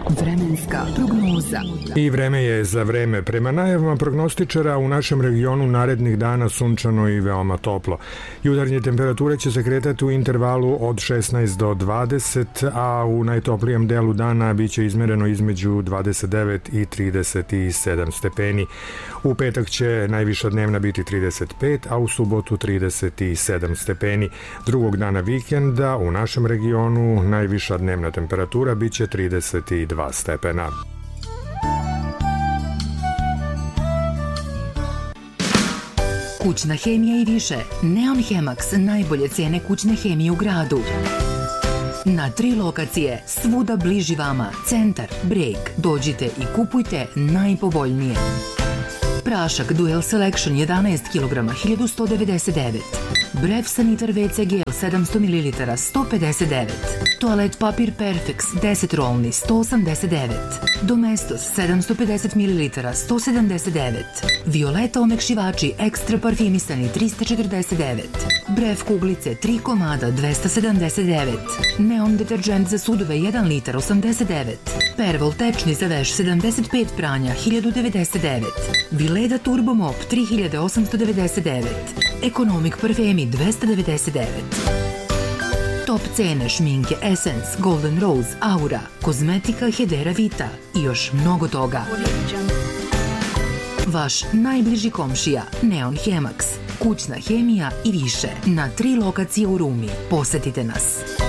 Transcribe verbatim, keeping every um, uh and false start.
Vremenska prognoza. I vreme je za vreme. Prema najavama prognostičara u našem regionu narednih dana sunčano i veoma toplo. Jutarnje temperature će se kretati u intervalu od šesnaest do dvadeset, a u najtoplijem delu dana biće izmereno između dvadeset devet i trideset sedam stepeni. U petak će najviša dnevna biti trideset pet, a u subotu trideset sedam stepeni. Drugog dana vikenda u našem regionu najviša dnevna temperatura biće trideset dva stepena. Kućna hemija i više. Neon Hemax, najbolje cene kućne hemije u gradu. Na tri lokacije, svuda bliži vama. Centar, Breg. Dođite i kupujte najpovoljnije. Prašak Dual Selection jedanaest kilograma, hiljadu sto devedeset devet. Brev Sanitar ve ce gel sedamsto mililitara, sto pedeset devet. Toalet papir Perfex deset rolni, sto osamdeset devet. Domestos sedamsto pedeset mililitara, sto sedamdeset devet. Violeta omekšivači ekstra parfimisani, trista četrdeset devet. Brev kuglice tri komada, dvesta sedamdeset devet. Neon deterđent za sudove jedan litar, osamdeset devet. Pervol tečni za veš sedamdeset pet pranja, hiljadu devedeset devet. Vileda Turbo Mop tri hiljade osamsto devedeset devet. Economic parfemi dvesta devedeset devet. Top cene šminke Essence, Golden Rose, Aura, kozmetika Hedera Vita i još mnogo toga. Vaš najbliži komšija Neon Hemax, kućna hemija i više na tri lokacije u Rumi. Posetite nas.